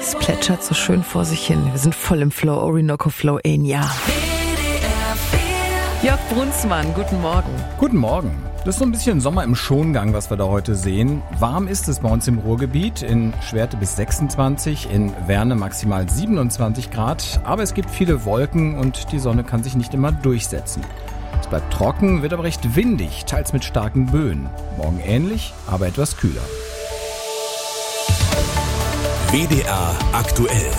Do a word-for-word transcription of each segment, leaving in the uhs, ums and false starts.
Es plätschert so schön vor sich hin. Wir sind voll im Flow, Orinoco Flow Enya. Jörg Brunsmann, guten Morgen. Guten Morgen. Das ist so ein bisschen Sommer im Schongang, was wir da heute sehen. Warm ist es bei uns im Ruhrgebiet, in Schwerte bis sechsundzwanzig, in Werne maximal siebenundzwanzig Grad. Aber es gibt viele Wolken und die Sonne kann sich nicht immer durchsetzen. Es bleibt trocken, wird aber recht windig, teils mit starken Böen. Morgen ähnlich, aber etwas kühler. W D R aktuell.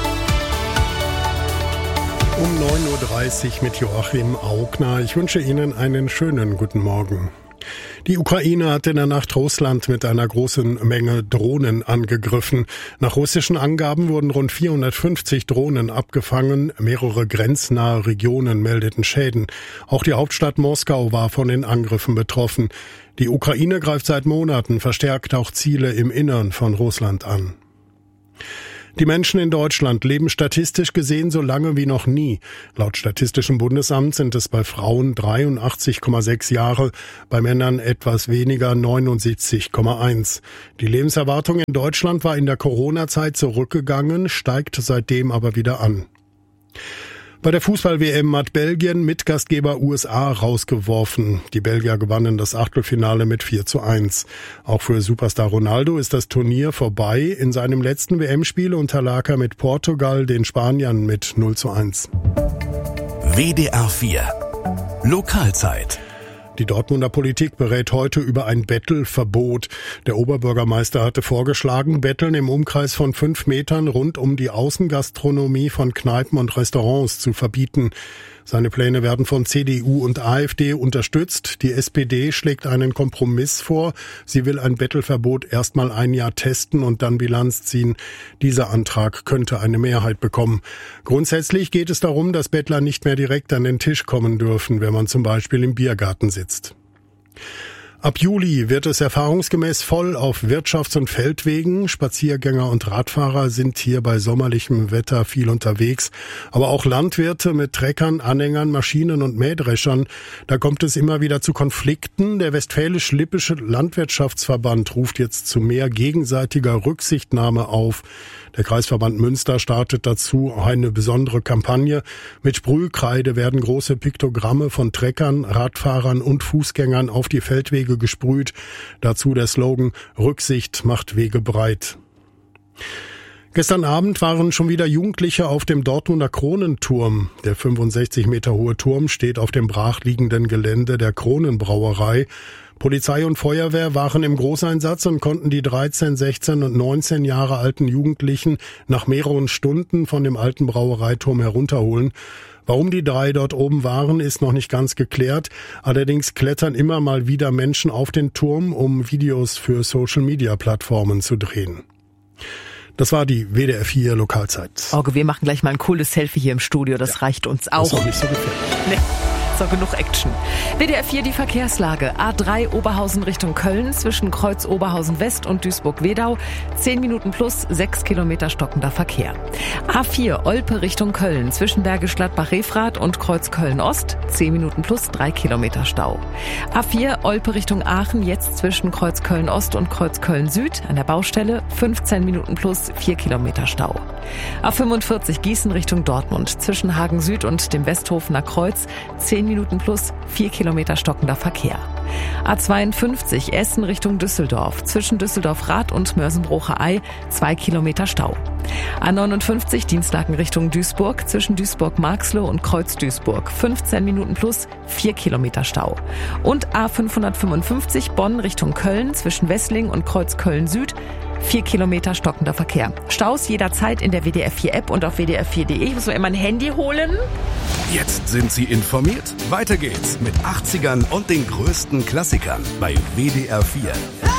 Um neun Uhr dreißig mit Joachim Augner. Ich wünsche Ihnen einen schönen guten Morgen. Die Ukraine hat in der Nacht Russland mit einer großen Menge Drohnen angegriffen. Nach russischen Angaben wurden rund vierhundertfünfzig Drohnen abgefangen. Mehrere grenznahe Regionen meldeten Schäden. Auch die Hauptstadt Moskau war von den Angriffen betroffen. Die Ukraine greift seit Monaten verstärkt auch Ziele im Innern von Russland an. Die Menschen in Deutschland leben statistisch gesehen so lange wie noch nie. Laut Statistischem Bundesamt sind es bei Frauen dreiundachtzig Komma sechs Jahre, bei Männern etwas weniger neunundsiebzig Komma eins. Die Lebenserwartung in Deutschland war in der Corona-Zeit zurückgegangen, steigt seitdem aber wieder an. Bei der Fußball-W M hat Belgien Mitgastgeber U S A rausgeworfen. Die Belgier gewannen das Achtelfinale mit vier zu eins. Auch für Superstar Ronaldo ist das Turnier vorbei. In seinem letzten W M-Spiel unterlag er mit Portugal den Spaniern mit null zu eins. W D R vier Lokalzeit. Die Dortmunder Politik berät heute über ein Bettelverbot. Der Oberbürgermeister hatte vorgeschlagen, Betteln im Umkreis von fünf Metern rund um die Außengastronomie von Kneipen und Restaurants zu verbieten. Seine Pläne werden von C D U und A f D unterstützt. Die S P D schlägt einen Kompromiss vor. Sie will ein Bettelverbot erstmal ein Jahr testen und dann Bilanz ziehen. Dieser Antrag könnte eine Mehrheit bekommen. Grundsätzlich geht es darum, dass Bettler nicht mehr direkt an den Tisch kommen dürfen, wenn man zum Beispiel im Biergarten sitzt. Ab Juli wird es erfahrungsgemäß voll auf Wirtschafts- und Feldwegen. Spaziergänger und Radfahrer sind hier bei sommerlichem Wetter viel unterwegs. Aber auch Landwirte mit Treckern, Anhängern, Maschinen und Mähdreschern. Da kommt es immer wieder zu Konflikten. Der Westfälisch-Lippische Landwirtschaftsverband ruft jetzt zu mehr gegenseitiger Rücksichtnahme auf. Der Kreisverband Münster startet dazu eine besondere Kampagne. Mit Sprühkreide werden große Piktogramme von Treckern, Radfahrern und Fußgängern auf die Feldwege gesprüht. Dazu der Slogan Rücksicht macht Wege breit. Gestern Abend waren schon wieder Jugendliche auf dem Dortmunder Kronenturm. Der fünfundsechzig Meter hohe Turm steht auf dem brachliegenden Gelände der Kronenbrauerei. Polizei und Feuerwehr waren im Großeinsatz und konnten die dreizehn, sechzehn und neunzehn Jahre alten Jugendlichen nach mehreren Stunden von dem alten Brauereiturm herunterholen. Warum die drei dort oben waren, ist noch nicht ganz geklärt. Allerdings klettern immer mal wieder Menschen auf den Turm, um Videos für Social-Media-Plattformen zu drehen. Das war die W D R vier Lokalzeit. Auge, wir machen gleich mal ein cooles Selfie hier im Studio, das ja, reicht uns auch. Das ist auch nicht so gefährlich. Nee. So, genug Action. W D R vier die Verkehrslage. A drei Oberhausen Richtung Köln zwischen Kreuz Oberhausen West und Duisburg-Wedau. zehn Minuten plus, sechs Kilometer stockender Verkehr. A vier Olpe Richtung Köln zwischen Bergisch Gladbach-Refrath und Kreuz Köln-Ost. zehn Minuten plus, drei Kilometer Stau. A vier Olpe Richtung Aachen jetzt zwischen Kreuz Köln-Ost und Kreuz Köln-Süd an der Baustelle. fünfzehn Minuten plus, vier Kilometer Stau. A fünfundvierzig Gießen Richtung Dortmund zwischen Hagen Süd und dem Westhofener Kreuz. zehn Minuten plus, vier Kilometer stockender Verkehr. A zweiundfünfzig Essen Richtung Düsseldorf zwischen Düsseldorf-Rath und Mörsenbrocher-Ei, zwei Kilometer Stau. A neunundfünfzig Dienstlaken Richtung Duisburg zwischen Duisburg-Marxloh und Kreuz-Duisburg, fünfzehn Minuten plus, vier Kilometer Stau. Und A fünfhundertfünfundfünfzig Bonn Richtung Köln zwischen Wessling und Kreuz Köln-Süd, vier Kilometer stockender Verkehr. Staus jederzeit in der W D R vier App und auf W D R vier Punkt de. Ich muss mir immer ein Handy holen. Jetzt sind Sie informiert. Weiter geht's mit achtzigern und den größten Klassikern bei W D R vier.